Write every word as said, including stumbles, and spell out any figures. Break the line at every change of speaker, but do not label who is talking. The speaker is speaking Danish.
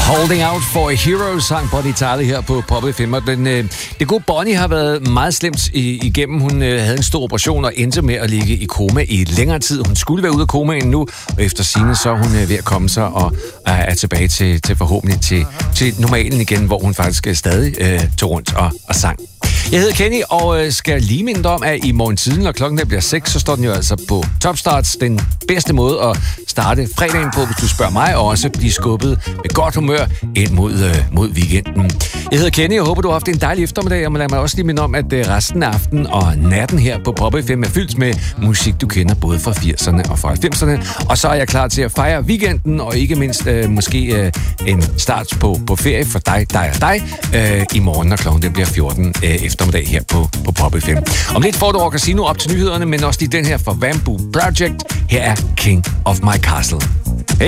Holding Out for a Hero, sang Bonnie Tyler her på Pop F M. Den, øh, det gode Bonnie har været meget slemt i, igennem. Hun øh, havde en stor operation og endte med at ligge i koma i længere tid. Hun skulle være ude af komaen nu, og efter sigende så er hun øh, ved at komme sig og øh, er tilbage til, til forhåbentlig til, til normalen igen, hvor hun faktisk stadig øh, tog rundt og, og sang. Jeg hedder Kenny, og øh, skal lige minde om, at i morgen tiden, når klokken bliver seks, så står den jo altså på Topstarts. Den bedste måde at starte fredagen på, hvis du spørger mig, og også blive skubbet med godt humør ind mod, øh, mod weekenden. Jeg hedder Kenny, og håber, du har haft en dejlig eftermiddag, og lad mig også lige minde om, at øh, resten af aftenen og natten her på Pop F M er fyldt med musik, du kender både fra firserne og fra halvfemserne. Og så er jeg klar til at fejre weekenden, og ikke mindst øh, måske øh, en start på, på ferie for dig, dig og dig, øh, i morgen, når klokken bliver fjorten øh, eftermiddag her på, på Pop F M. Om lidt får du over Casino op til nyhederne, men også lige den her fra Bamboo Project. Her er King of My Castle.